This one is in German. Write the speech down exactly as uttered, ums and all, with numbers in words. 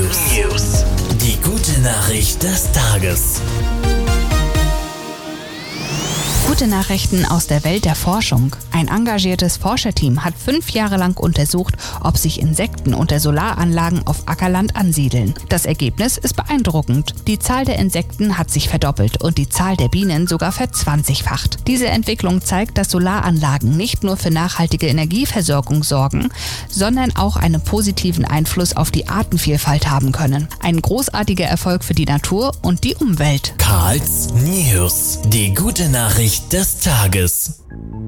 News. Die gute Nachricht des Tages. Gute Nachrichten aus der Welt der Forschung. Ein engagiertes Forscherteam hat fünf Jahre lang untersucht, ob sich Insekten unter Solaranlagen auf Ackerland ansiedeln. Das Ergebnis ist beeindruckend. Die Zahl der Insekten hat sich verdoppelt und die Zahl der Bienen sogar verzwanzigfacht. Diese Entwicklung zeigt, dass Solaranlagen nicht nur für nachhaltige Energieversorgung sorgen, sondern auch einen positiven Einfluss auf die Artenvielfalt haben können. Ein großartiger Erfolg für die Natur und die Umwelt. Karls News. Die gute Nachricht des Tages.